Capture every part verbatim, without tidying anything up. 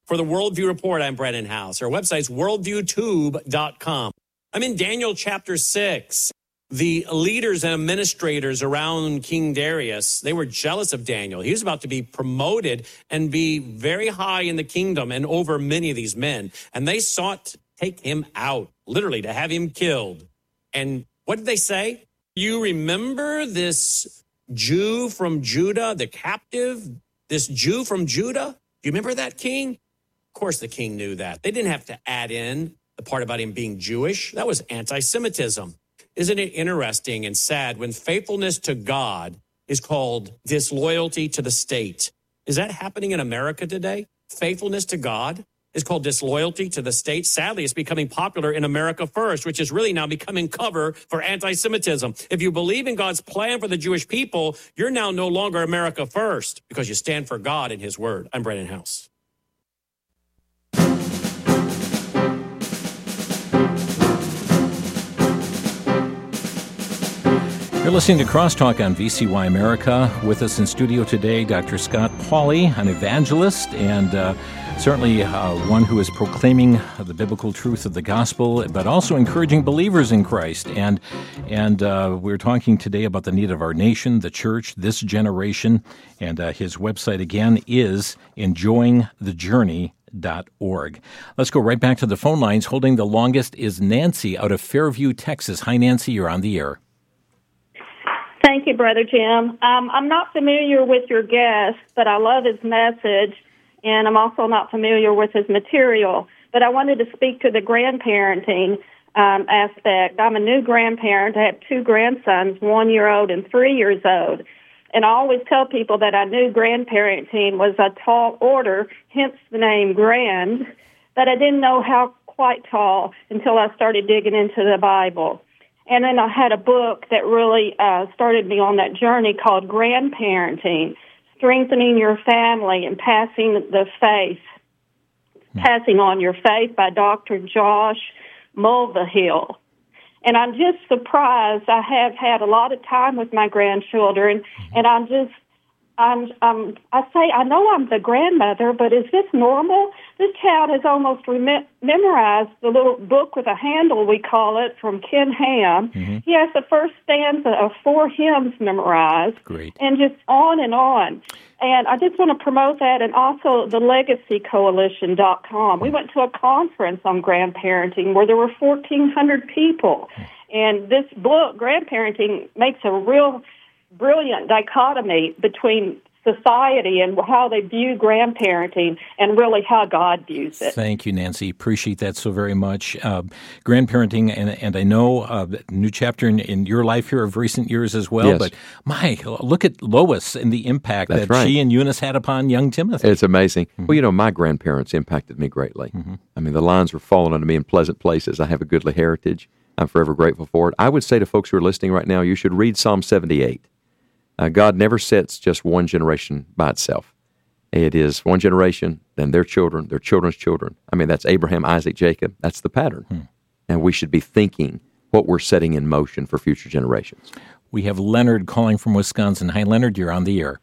For the Worldview Report, I'm Brennan House. Our website's worldview tube dot com. I'm in Daniel chapter six. The leaders and administrators around King Darius, they were jealous of Daniel. He was about to be promoted and be very high in the kingdom and over many of these men. And they sought to take him out, literally to have him killed. And what did they say? You remember this Jew from Judah, the captive, this Jew from Judah? Do you remember that king? Of course the king knew that. They didn't have to add in the part about him being Jewish. That was anti-Semitism. Isn't it interesting and sad when faithfulness to God is called disloyalty to the state? Is that happening in America today? Faithfulness to God is called disloyalty to the state. Sadly, it's becoming popular in America First, which is really now becoming cover for anti-Semitism. If you believe in God's plan for the Jewish people, you're now no longer America First because you stand for God and his word. I'm Brennan House. You're listening to Crosstalk on V C Y America. With us in studio today, Doctor Scott Pauley, an evangelist and uh, certainly uh, one who is proclaiming the biblical truth of the gospel, but also encouraging believers in Christ. And and uh, we're talking today about the need of our nation, the church, this generation. And uh, his website, again, is enjoying the journey dot org. Let's go right back to the phone lines. Holding the longest is Nancy out of Fairview, Texas. Hi, Nancy. You're on the air. Thank you, Brother Jim. Um, I'm not familiar with your guest, but I love his message, and I'm also not familiar with his material. But I wanted to speak to the grandparenting um, aspect. I'm a new grandparent. I have two grandsons, one-year-old and three years old. And I always tell people that I knew grandparenting was a tall order, hence the name grand, but I didn't know how quite tall until I started digging into the Bible. And then I had a book that really uh, started me on that journey called Grandparenting, Strengthening Your Family and Passing the Faith, hmm. Passing on Your Faith by Doctor Josh Mulvihill. And I'm just surprised. I have had a lot of time with my grandchildren, and I'm just, I'm, I'm, I say, I know I'm the grandmother, but is this normal? This child has almost rem- memorized the little book with a handle, we call it, from Ken Ham. Mm-hmm. He has the first stanza of four hymns memorized. Great. And just on and on. And I just want to promote that, and also the legacy coalition dot com. We went to a conference on grandparenting where there were fourteen hundred people. And this book, Grandparenting, makes a real brilliant dichotomy between society and how they view grandparenting and really how God views it. Thank you, Nancy. Appreciate that so very much. Uh, grandparenting, and, and I know a uh, new chapter in, in your life here of recent years as well, yes. but my, look at Lois and the impact That's that right. she and Eunice had upon young Timothy. It's amazing. Mm-hmm. Well, you know, my grandparents impacted me greatly. Mm-hmm. I mean, the lines were falling onto me in pleasant places. I have a goodly heritage. I'm forever grateful for it. I would say to folks who are listening right now, you should read Psalm seventy-eight. Uh, God never sets just one generation by itself. It is one generation, then their children, their children's children. I mean, that's Abraham, Isaac, Jacob. That's the pattern. Hmm. And we should be thinking what we're setting in motion for future generations. We have Leonard calling from Wisconsin. Hi, Leonard. You're on the air.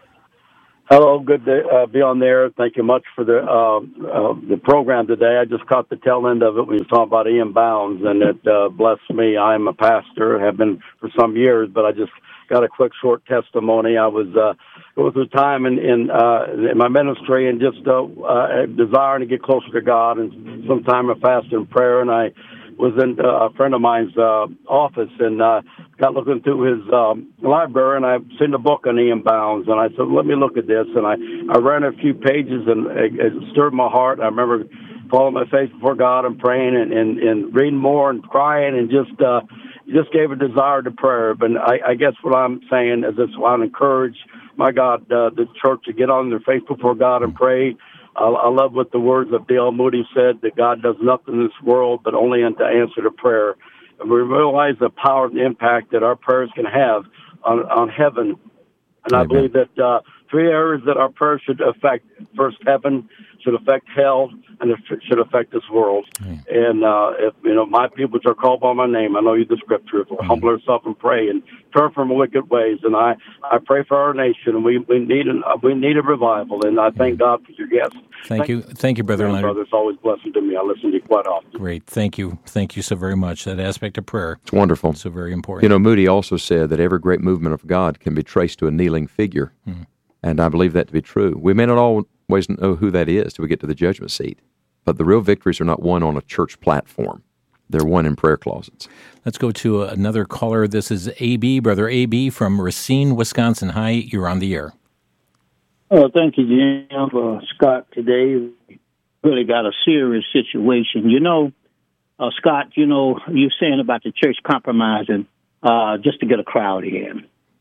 Hello. Good to uh, be on there. Thank you much for the uh, uh, the program today. I just caught the tail end of it when you were talking about Ian Bounds, and it uh, blessed me. I'm a pastor, have been for some years, but I just got a quick short testimony. I was uh, going through time in in, uh, in my ministry and just uh, uh, desiring to get closer to God, and some time of fast and prayer. And I was in uh, a friend of mine's uh, office and uh, got looking through his um, library, and I seen the book on Ian Bounds, and I said, "Let me look at this." And I I ran a few pages, and it, it stirred my heart. I remember falling my face before God and praying and, and, and reading more and crying and just. Uh, just gave a desire to prayer. But I, I guess what I'm saying is this: I encourage, my God, uh, the church to get on their face before God and pray. Uh, I love what the words of D L Moody said, that God does nothing in this world but only unto answer to prayer. And we realize the power and the impact that our prayers can have on, on heaven. And Amen. I believe that uh, three areas that our prayers should affect: first, heaven should affect hell, and it should affect this world. Mm. And uh, if you know my people which are called by my name, I know you the scripture, if we mm. humble ourselves and pray and turn from wicked ways. And I, I pray for our nation. We we need an, we need a revival, and I thank mm. God for your guests. Thank, thank you, thank you, Brother Leonard. Brother, it's always a blessing to me. I listen to you quite often. Great, thank you, thank you so very much. That aspect of prayer, it's wonderful. So very important. You know, Moody also said that every great movement of God can be traced to a kneeling figure, mm. and I believe that to be true. We may not always know who that is till we get to the judgment seat, but the real victories are not won on a church platform. They're won in prayer closets. Let's go to another caller. This is A B, Brother A B from Racine, Wisconsin. Hi, you're on the air. Oh, thank you, Jim. Uh, Scott, today really got a serious situation. You know, uh, Scott, you know, you're saying about the church compromising uh, just to get a crowd in.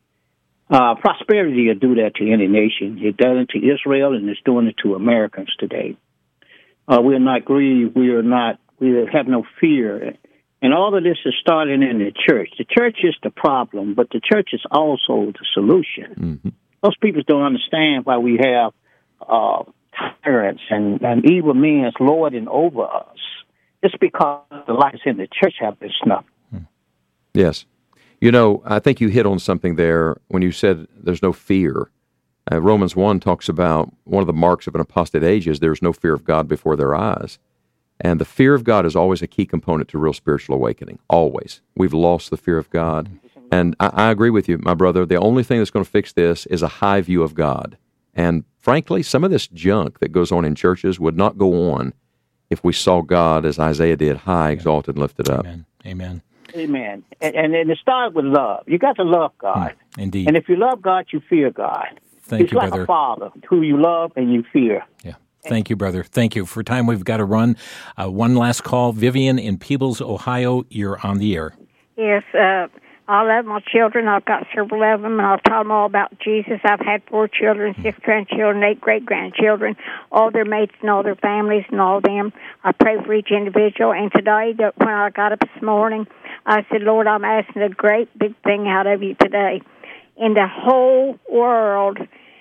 Uh, prosperity will do that to any nation. It does it to Israel, and it's doing it to Americans today. Uh, we are not grieved. We are not. We have no fear. And all of this is starting in the church. The church is the problem, but the church is also the solution. Mm-hmm. Most people don't understand why we have uh, tyrants and, and evil men lording over us. It's because the lights in the church have been snuffed. Yes. You know, I think you hit on something there when you said there's no fear. Uh, Romans one talks about one of the marks of an apostate age is there's no fear of God before their eyes. And the fear of God is always a key component to real spiritual awakening, always. We've lost the fear of God. And I, I agree with you, my brother. The only thing that's going to fix this is a high view of God. And frankly, some of this junk that goes on in churches would not go on if we saw God, as Isaiah did, high, exalted, and lifted up. Amen. Amen. Amen. And, and, and it starts with love. You got to love God. Mm, indeed. And if you love God, you fear God. Thank He's you, like brother. a father who you love and you fear. Yeah. Thank you, brother. Thank you. For time, we've got to run. Uh, one last call. Vivian in Peebles, Ohio. You're on the air. Yes. Uh, I love my children. I've got several of them, and I've taught them all about Jesus. I've had four children, six grandchildren, eight great-grandchildren, all their mates and all their families and all them. I pray for each individual. And today, when I got up this morning, I said, Lord, I'm asking a great big thing out of you today. In the whole world,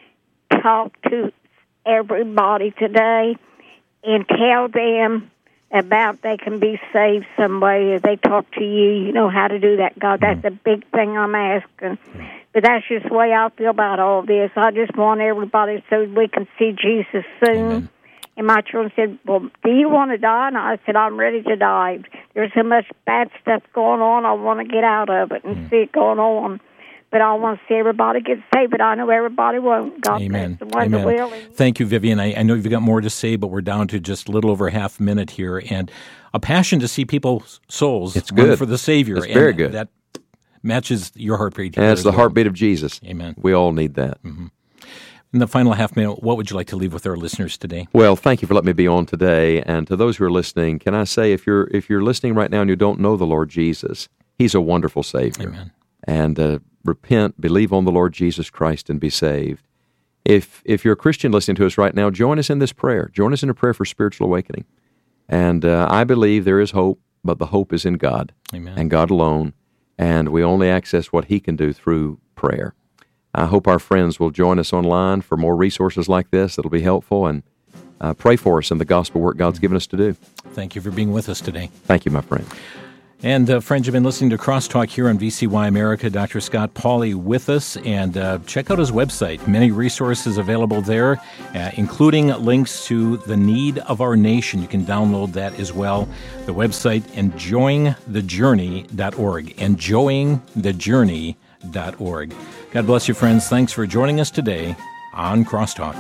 talk to everybody today and tell them about they can be saved some way. If they talk to you, you know how to do that, God. That's the big thing I'm asking. But that's just the way I feel about all this. I just want everybody so we can see Jesus soon. Amen. And my children said, well, do you want to die? And I said, I'm ready to die. There's so much bad stuff going on. I want to get out of it and mm. see it going on. But I want to see everybody get saved, but I know everybody won't. God Amen. bless the one that will. Thank you, Vivian. I, I know you've got more to say, but we're down to just a little over half a minute here. And a passion to see people's souls it's good. for the Savior. It's very good. That matches your heartbeat. And it's the well. heartbeat of Jesus. Amen. We all need that. Mm-hmm. In the final half minute, what would you like to leave with our listeners today? Well, thank you for letting me be on today. And to those who are listening, can I say, if you're if you're listening right now and you don't know the Lord Jesus, He's a wonderful Savior. Amen. And uh, repent, believe on the Lord Jesus Christ, and be saved. If if you're a Christian listening to us right now, join us in this prayer. Join us in a prayer for spiritual awakening. And uh, I believe there is hope, but the hope is in God. Amen. And God alone. And we only access what He can do through prayer. I hope our friends will join us online for more resources like this that'll be helpful, and uh, pray for us in the gospel work God's given us to do. Thank you for being with us today. Thank you, my friend. And uh, friends, you've been listening to Crosstalk here on V C Y America. Doctor Scott Pauley with us, and uh, check out his website. Many resources available there, uh, including links to the need of our nation. You can download that as well. The website, enjoying the journey dot org. enjoying the journey dot org. God bless you, friends. Thanks for joining us today on Crosstalk.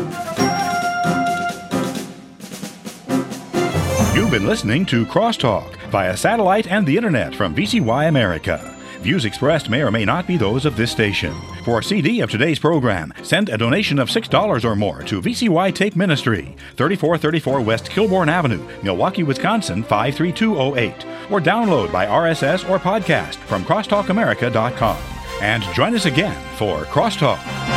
You've been listening to Crosstalk via satellite and the internet from V C Y America. Views expressed may or may not be those of this station. For a C D of today's program, send a donation of six dollars or more to V C Y Tape Ministry, thirty-four thirty-four West Kilbourne Avenue, Milwaukee, Wisconsin, five three two oh eight, or download by R S S or podcast from crosstalk america dot com. And join us again for Crosstalk.